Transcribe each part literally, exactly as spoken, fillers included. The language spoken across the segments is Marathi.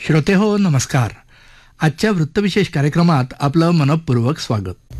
श्रोतेहो नमस्कार. आजच्या वृत्तविशेष कार्यक्रमात आपलं मनपूर्वक स्वागत.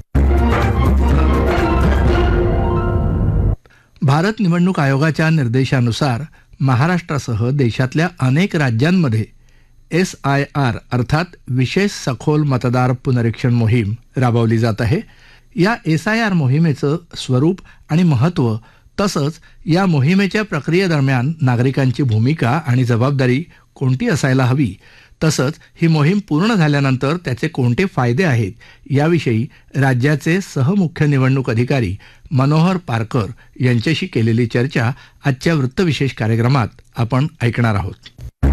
भारत निवडणूक आयोगाच्या निर्देशानुसार महाराष्ट्रासह देशातल्या अनेक राज्यांमध्ये एस आय आर अर्थात विशेष सखोल मतदार पुनरीक्षण मोहीम राबवली जात आहे. या एस आय आर मोहिमेचं स्वरूप आणि महत्त्व तसंच या मोहिमेच्या प्रक्रियेदरम्यान नागरिकांची भूमिका आणि जबाबदारी कोणती असायला हवी, तसंच ही मोहीम पूर्ण झाल्यानंतर त्याचे कोणते फायदे आहेत याविषयी राज्याचे सहमुख्य निवडणूक अधिकारी मनोहर पारकर यांच्याशी केलेली चर्चा आजच्या वृत्तविशेष कार्यक्रमात आपण ऐकणार आहोत.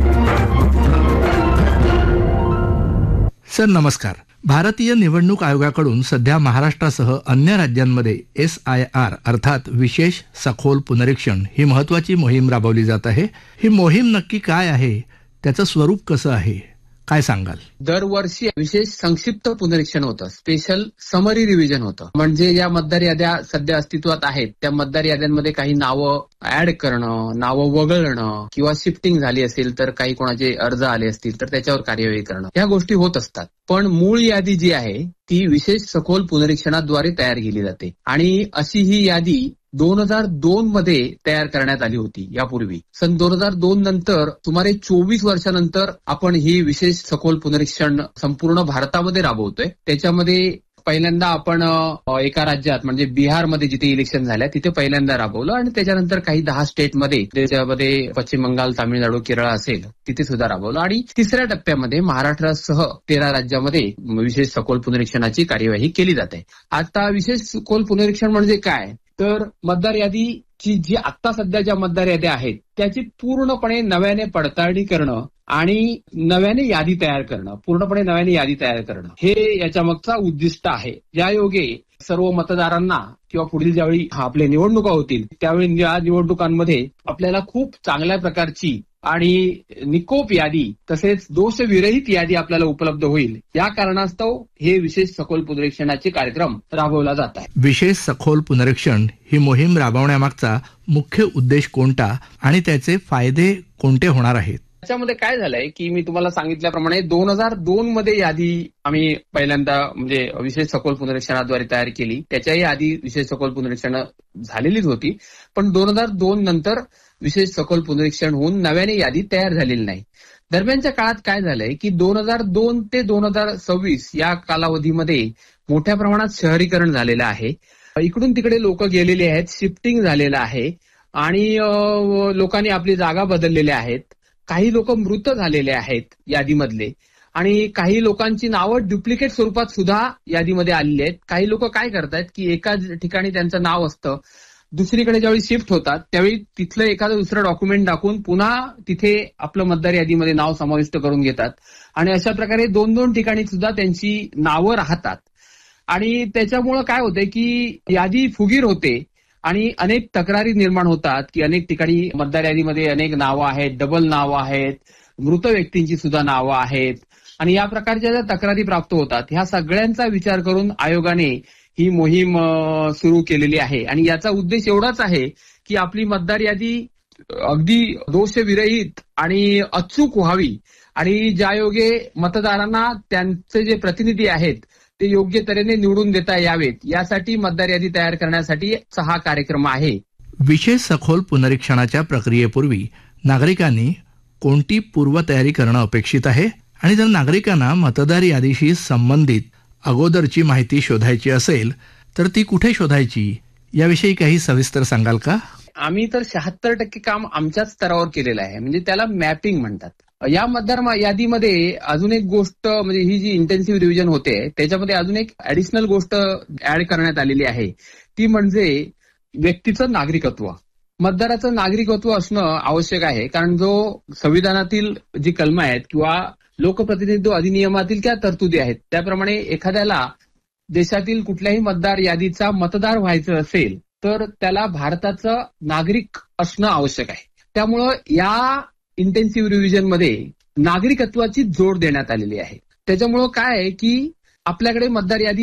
सर नमस्कार. भारतीय निवडणूक आयोगाकडून सध्या महाराष्ट्रासह अन्य राज्यांमध्ये एस आय आर अर्थात विशेष सखोल पुनरीक्षण ही महत्त्वाची मोहीम राबवली जात आहे. ही मोहीम नक्की काय आहे, त्याचं स्वरूप कसं आहे, काय सांगाल? दरवर्षी विशेष संक्षिप्त पुनरीक्षण होतं, स्पेशल समरी रिव्हिजन होतं. म्हणजे या मतदार याद्या सध्या अस्तित्वात आहेत त्या मतदार याद्यांमध्ये काही नावं ऍड करणं, नावं वगळणं किंवा शिफ्टिंग झाली असेल तर काही कोणाचे अर्ज आले असतील तर त्याच्यावर कार्यवाही करणं, ह्या गोष्टी होत असतात. पण मूळ यादी जी आहे ती विशेष सखोल पुनरीक्षणाद्वारे तयार केली जाते आणि अशी ही यादी दोन हजार दोन मध्ये तयार करण्यात आली होती. यापूर्वी सन दोन हजार दोन नंतर सुमारे चोवीस वर्षानंतर आपण ही विशेष सखोल पुनरीक्षण संपूर्ण भारतामध्ये राबवतोय. त्याच्यामध्ये पहिल्यांदा आपण एका राज्यात म्हणजे बिहारमध्ये जिथे इलेक्शन झाल्या तिथे पहिल्यांदा राबवलं आणि त्याच्यानंतर काही दहा स्टेटमध्ये, त्याच्यामध्ये पश्चिम बंगाल, तामिळनाडू, केरळ असेल तिथे सुद्धा राबवलं आणि तिसऱ्या टप्प्यामध्ये महाराष्ट्रासह तेरा राज्यामध्ये विशेष सखोल पुनरीक्षणाची कार्यवाही केली जाते. आता विशेष सखोल पुनरीक्षण म्हणजे काय तर मतदार यादीची जी आता सध्या ज्या मतदार याद्या आहेत त्याची पूर्णपणे नव्याने पडताळणी करणं आणि नव्याने यादी तयार करणं, पूर्णपणे नव्याने यादी तयार करणं हे याच्या मागचा उद्दिष्ट आहे. ज्यायोगे सर्व मतदारांना किंवा पुढील ज्यावेळी आपल्या निवडणुका होतील त्यावेळी या निवडणुकांमध्ये आपल्याला खूप चांगल्या प्रकारची आणि निकोप यादी तसेच दोषविरहित यादी आपल्याला उपलब्ध होईल. या कारणास्तव हे विशेष सखोल पुनरीक्षणाचे कार्यक्रम राबवला जात आहे. विशेष सखोल पुनरीक्षण ही मोहीम राबवण्यामागचा मुख्य उद्देश कोणता आणि त्याचे फायदे कोणते होणार आहेत? त्याच्यामध्ये काय झालंय की मी तुम्हाला सांगितल्याप्रमाणे दोन हजार दोन मध्ये यादी आम्ही पहिल्यांदा म्हणजे विशेष सखोल पुनरीक्षणाद्वारे तयार केली. त्याच्याही आधी विशेष सखोल पुनरीक्षण झालेलीच होती, पण दोन हजार दोन नंतर विशेष सखोल पुनरीक्षण होऊन नव्याने यादी तयार झालेली नाही. दरम्यानच्या काळात काय झालंय की दोन हजार दोन ते दोन हजार सव्वीस या कालावधीमध्ये मोठ्या प्रमाणात शहरीकरण झालेलं आहे. इकडून तिकडे लोक गेलेले आहेत, शिफ्टिंग झालेलं आहे आणि लोकांनी आपली जागा बदललेल्या आहेत. काही लोक मृत झालेले आहेत यादीमधले आणि काही लोकांची नावं डुप्लिकेट स्वरूपात सुद्धा यादीमध्ये आलेली आहेत. काही लोक काय करतायत की एका ठिकाणी त्यांचं नाव असतं, दुसरीकडे ज्यावेळी शिफ्ट होतात त्यावेळी तिथलं एखादं दुसरं डॉक्युमेंट दाखवून पुन्हा तिथे आपलं मतदार यादीमध्ये नाव समाविष्ट करून घेतात आणि अशा प्रकारे दोन दोन ठिकाणी सुद्धा त्यांची नावं राहतात आणि त्याच्यामुळं काय होतंय की यादी फुगीर होते आणि अनेक तक्रारी निर्माण होतात की अनेक ठिकाणी मतदार यादीमध्ये अनेक नावं आहेत, डबल नावं आहेत, मृत व्यक्तींची सुद्धा नावं आहेत आणि या प्रकारच्या ज्या तक्रारी प्राप्त होतात ह्या सगळ्यांचा विचार करून आयोगाने ही मोहीम सुरू केलेली आहे आणि याचा उद्देश एवढाच आहे की आपली मतदार यादी अगदी दोषविरहित आणि अचूक व्हावी आणि ज्यायोगे मतदारांना त्यांचे जे प्रतिनिधी आहेत ते योग्य तऱ्हेने निवडून देता यावेत यासाठी मतदार यादी तयार करण्यासाठी हा कार्यक्रम आहे. विशेष सखोल पुनरीक्षणाच्या प्रक्रियेपूर्वी नागरिकांनी कोणती पूर्वतयारी करणं अपेक्षित आहे आणि जर नागरिकांना मतदार यादीशी संबंधित अगोदरची माहिती शोधायची असेल तर ती कुठे शोधायची याविषयी काही सविस्तर सांगाल का? आम्ही तर शहात्तर टक्के काम आमच्याच स्तरावर केलेलं आहे, म्हणजे त्याला मॅपिंग म्हणतात. या मतदार यादीमध्ये अजून एक गोष्ट म्हणजे ही जी इंटेन्सिव्ह रिव्हिजन होते त्याच्यामध्ये अजून एक ऍडिशनल गोष्ट ऍड करण्यात आलेली आहे, ती म्हणजे व्यक्तीचं नागरिकत्व. मतदाराचं नागरिकत्व असणं आवश्यक आहे कारण जो संविधानातील जी कलमं आहेत किंवा लोकप्रतिनिधित्व अधिनियमातील क्या तरतुदी आहेत त्याप्रमाणे एखाद्याला देशातील कुठल्याही मतदार यादीचा मतदार व्हायचं असेल तर त्याला भारताचं नागरिक असणं आवश्यक आहे. त्यामुळं या इंटेन्सिव्ह रिव्हिजन मध्ये नागरिकत्वाची जोड देण्यात आलेली आहे. त्याच्यामुळं काय आहे की आपल्याकडे मतदार यादी